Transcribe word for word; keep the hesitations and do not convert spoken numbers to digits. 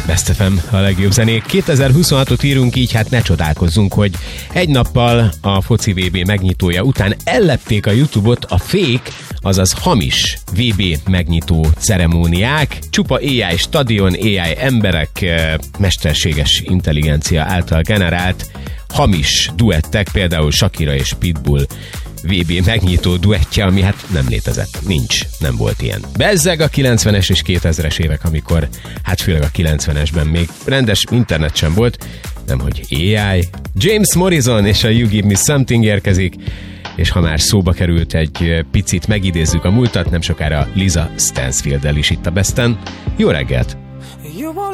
Best ef em, a legjobb zenék. kétezer-huszonhatot írunk, így hát ne csodálkozzunk, hogy egy nappal a foci vé bé megnyitója után ellepték a YouTube-ot a fake, azaz hamis vé bé megnyitó ceremóniák. Csupa á i stadion, á i emberek, mesterséges intelligencia által generált hamis duettek, például Shakira és Pitbull vé bé megnyitó duettje, ami hát nem létezett. Nincs, nem volt ilyen. Bezzeg a kilencvenes és kétezres évek, amikor, hát főleg a kilencvenesben még rendes internet sem volt, nemhogy á i. James Morrison és a You Give Me Something érkezik, és ha már szóba került, egy picit megidézzük a múltat, nem sokára Lisa Stansfield-el is itt a Besten. Jó reggelt!